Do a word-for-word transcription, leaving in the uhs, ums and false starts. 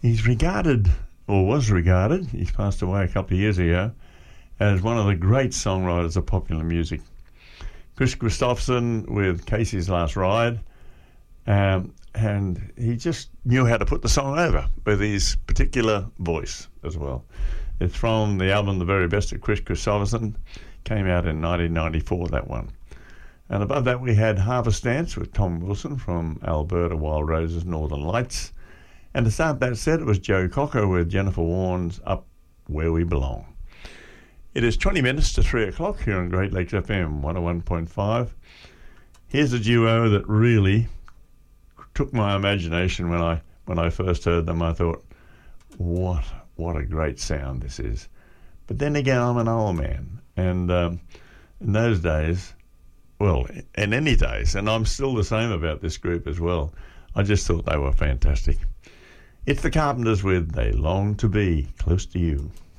He's regarded, or was regarded, he's passed away a couple of years ago, as one of the great songwriters of popular music. Chris Christopherson with Casey's Last Ride, um, and he just knew how to put the song over with his particular voice as well. It's from the album The Very Best of Chris Christopherson, came out in nineteen ninety-four, that one. And above that we had Harvest Dance with Tom Wilson from Alberta Wild Roses, Northern Lights. And to start that set, it was Joe Cocker with Jennifer Warnes, Up Where We Belong. It is twenty minutes to three o'clock here on Great Lakes F M one oh one point five. Here's a duo that really took my imagination when I when I first heard them. I thought, what what a great sound this is. But then again, I'm an old man, and um, in those days, well, in any days, and I'm still the same about this group as well, I just thought they were fantastic. It's the Carpenters with They Long to Be Close to You.